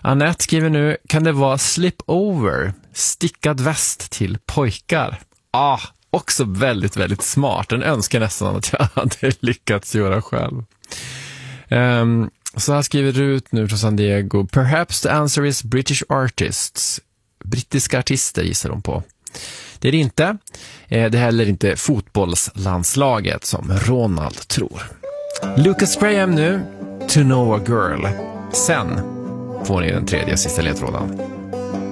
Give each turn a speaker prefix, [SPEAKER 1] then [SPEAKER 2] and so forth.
[SPEAKER 1] Annette skriver nu, kan det vara slip-over, stickad väst till pojkar? Också väldigt, väldigt smart. Den önskar nästan att jag hade lyckats göra själv. Så här skriver Rut nu från San Diego. Perhaps the answer is British artists. Brittiska artister gissar de på. Det är det inte. Det är heller inte fotbollslandslaget som Ronald tror. Lucas Graham nu, To Know a Girl. Sen får ni den tredje sista ledtråden.